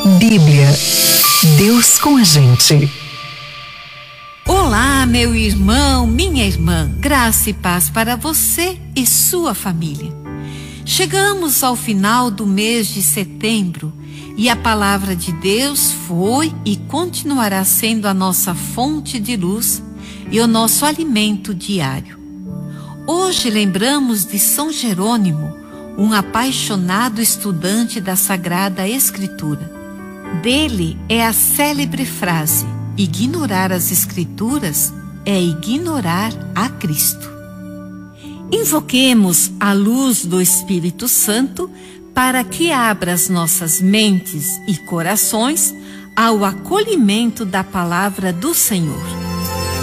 Bíblia. Deus com a gente. Olá, meu irmão, minha irmã, graça e paz para você e sua família. Chegamos ao final do mês de setembro e a palavra de Deus foi e continuará sendo a nossa fonte de luz e o nosso alimento diário. Hoje lembramos de São Jerônimo, um apaixonado estudante da Sagrada Escritura. Dele é a célebre frase: ignorar as Escrituras é ignorar a Cristo. Invoquemos a luz do Espírito Santo para que abra as nossas mentes e corações ao acolhimento da palavra do Senhor.